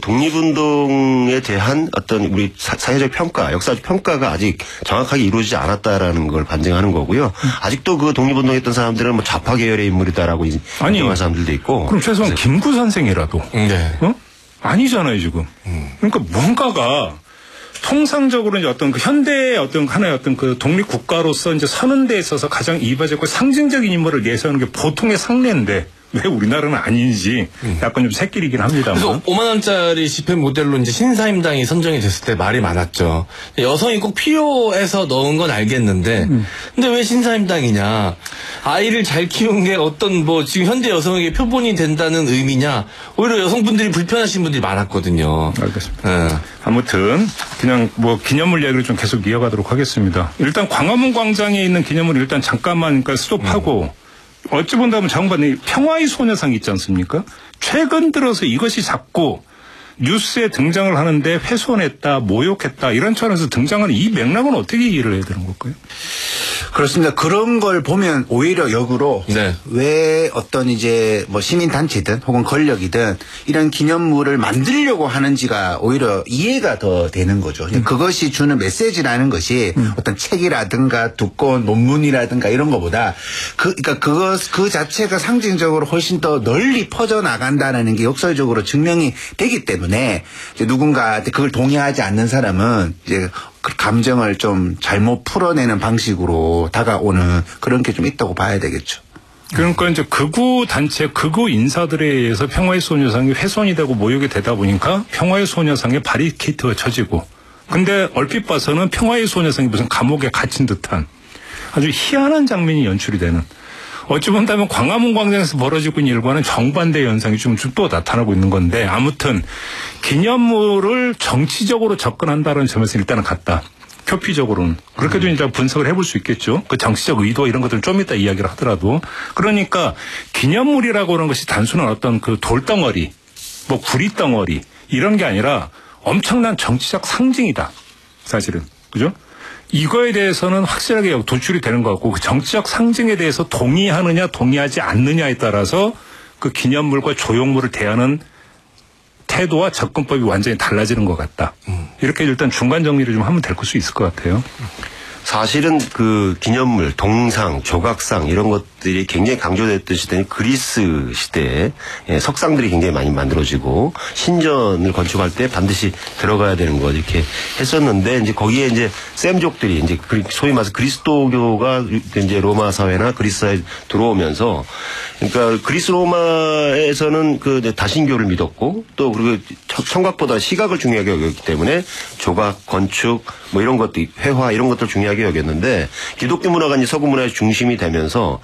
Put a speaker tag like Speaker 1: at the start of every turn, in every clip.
Speaker 1: 독립운동에 대한 어떤 우리 사회적 평가, 역사적 평가가 아직 정확하게 이루어지지 않았다라는 걸 반증하는 거고요. 아직도 그 독립운동했던 사람들은 뭐 좌파 계열의 인물이다라고 인정하는 사람들도 있고.
Speaker 2: 그럼 최소한 김구 선생이라도.
Speaker 1: 네.
Speaker 2: 아니잖아요, 지금. 그러니까 뭔가가 통상적으로 이제 어떤 그 현대의 어떤 하나의 어떤 그 독립국가로서 이제 서는 데 있어서 가장 이바지고 상징적인 인물을 내세우는 게 보통의 상례인데 왜 우리나라는 아닌지 약간 좀 새끼리긴 합니다만.
Speaker 3: 그래서 5만 원짜리 지폐 모델로 이제 신사임당이 선정이 됐을 때 말이 많았죠. 여성이 꼭 필요해서 넣은 건 알겠는데, 근데 왜 신사임당이냐? 아이를 잘 키운 게 어떤 뭐 지금 현대 여성에게 표본이 된다는 의미냐? 오히려 여성분들이 불편하신 분들이 많았거든요.
Speaker 2: 알겠습니다. 네. 아무튼 그냥 뭐 기념물 이야기를 좀 계속 이어가도록 하겠습니다. 일단 광화문 광장에 있는 기념물 일단 잠깐만 그러니까 스톱하고. 어찌 본다면 장관이 평화의 소녀상 있지 않습니까? 최근 들어서 이것이 자꾸 뉴스에 등장을 하는데 훼손했다, 모욕했다 이런 차원에서 등장하는 이 맥락은 어떻게 이해를 해야 되는 걸까요?
Speaker 4: 그렇습니다. 그런 걸 보면 오히려 역으로
Speaker 3: 네.
Speaker 4: 왜 어떤 이제 뭐 시민단체든 혹은 권력이든 이런 기념물을 만들려고 하는지가 오히려 이해가 더 되는 거죠. 그것이 주는 메시지라는 것이 어떤 책이라든가 두꺼운 논문이라든가 이런 것보다 그러니까 그 자체가 상징적으로 훨씬 더 널리 퍼져나간다는 게 역사적으로 증명이 되기 때문에 이제 누군가한테 그걸 동의하지 않는 사람은 이제 그 감정을 좀 잘못 풀어내는 방식으로 다가오는 그런 게 좀 있다고 봐야 되겠죠.
Speaker 2: 그러니까 이제 극우 단체, 극우 인사들에 의해서 평화의 소녀상이 훼손이 되고 모욕이 되다 보니까 평화의 소녀상에 바리케이트가 쳐지고, 근데 얼핏 봐서는 평화의 소녀상이 무슨 감옥에 갇힌 듯한 아주 희한한 장면이 연출이 되는. 어찌 본다면 광화문 광장에서 벌어지고 있는 일과는 정반대 현상이 좀 또 나타나고 있는 건데, 아무튼 기념물을 정치적으로 접근한다는 점에서 일단은 같다. 표피적으로는. 그렇게도 이제 분석을 해볼 수 있겠죠. 그 정치적 의도 이런 것들은 좀 이따 이야기를 하더라도. 그러니까 기념물이라고 하는 것이 단순한 어떤 그 돌덩어리, 뭐 구리덩어리 이런 게 아니라 엄청난 정치적 상징이다. 사실은. 그죠? 이거에 대해서는 확실하게 도출이 되는 것 같고, 그 정치적 상징에 대해서 동의하느냐 동의하지 않느냐에 따라서 그 기념물과 조형물을 대하는 태도와 접근법이 완전히 달라지는 것 같다. 이렇게 일단 중간 정리를 좀 하면 될 수 있을 것 같아요.
Speaker 1: 사실은 그 기념물, 동상, 조각상 이런 것들이 굉장히 강조됐던 시대는 그리스 시대에 석상들이 굉장히 많이 만들어지고 신전을 건축할 때 반드시 들어가야 되는 것 이렇게 했었는데, 이제 거기에 이제 셈족들이 이제 소위 말해서 그리스도교가 이제 로마 사회나 그리스에 들어오면서, 그러니까 그리스 로마에서는 그 다신교를 믿었고, 또 그리고 청각보다 시각을 중요하게 여겼기 때문에 조각, 건축 뭐 이런 것들, 회화 이런 것들 중요하게 여겼는데, 기독교 문화가 이제 서구 문화의 중심이 되면서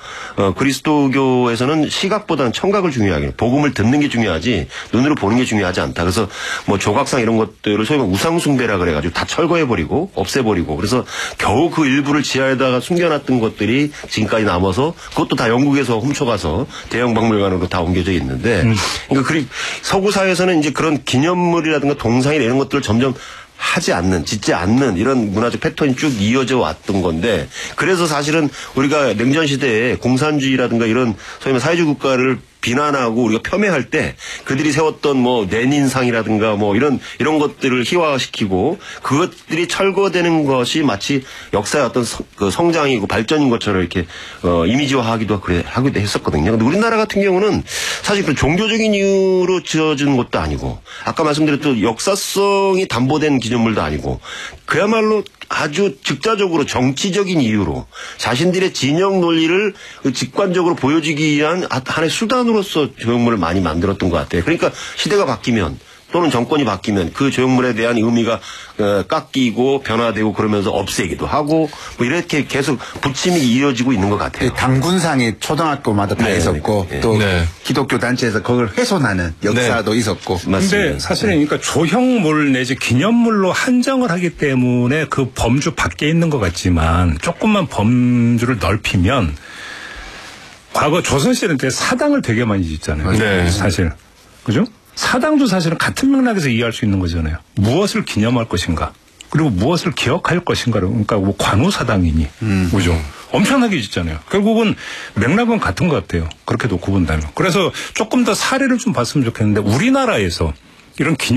Speaker 1: 그리스도교에서는 시각보다는 청각을 중요하게, 복음을 듣는 게 중요하지 눈으로 보는 게 중요하지 않다. 그래서 뭐 조각상 이런 것들을 소위 말해 우상숭배라 그래가지고 다 철거해버리고 없애버리고, 그래서 겨우 그 일부를 지하에다가 숨겨놨던 것들이 지금까지 남아서 그것도 다 영국에서 훔쳐가서 대형 박물관으로 다 옮겨져 있는데, 그러니까 서구 사회에서는 이제 그런 기념물이라든가 동상이나 이런 것들을 점점 하지 않는, 짓지 않는 이런 문화적 패턴이 쭉 이어져 왔던 건데, 그래서 사실은 우리가 냉전 시대에 공산주의라든가 이런 소위 말해 사회주의 국가를 비난하고 우리가 겸해할 때 그들이 세웠던 뭐 레닌상이라든가 뭐 이런 것들을 희화시키고 그것들이 철거되는 것이 마치 역사의 어떤 그 성장이고 발전인 것처럼 이렇게 이미지화하기도 하기도 했었거든요. 근데 우리나라 같은 경우는 사실 그 종교적인 이유로 지어진 것도 아니고, 아까 말씀드렸던 역사성이 담보된 기념물도 아니고, 그야말로 아주 즉자적으로 정치적인 이유로 자신들의 진영 논리를 직관적으로 보여주기 위한 하나의 수단으로서 조형물을 많이 만들었던 것 같아요. 그러니까 시대가 바뀌면 또는 정권이 바뀌면 그 조형물에 대한 의미가 깎이고 변화되고 그러면서 없애기도 하고 뭐 이렇게 계속 부침이 이어지고 있는 것 같아요.
Speaker 4: 당군상이 초등학교마다 다 있었고, 또 기독교 단체에서 그걸 훼손하는 역사도 있었고.
Speaker 2: 그런데 사실은 그러니까 조형물 내지 기념물로 한정을 하기 때문에 그 범주 밖에 있는 것 같지만, 조금만 범주를 넓히면 과거 조선시대 때 사당을 되게 많이 짓잖아요.
Speaker 3: 네.
Speaker 2: 사실. 그죠? 사당도 사실은 같은 맥락에서 이해할 수 있는 거잖아요. 무엇을 기념할 것인가, 그리고 무엇을 기억할 것인가. 그러니까 뭐 관우사당이니, 그죠? 엄청나게 짓잖아요. 결국은 맥락은 같은 것 같아요. 그렇게 놓고 본다면. 그래서 조금 더 사례를 좀 봤으면 좋겠는데, 우리나라에서 이런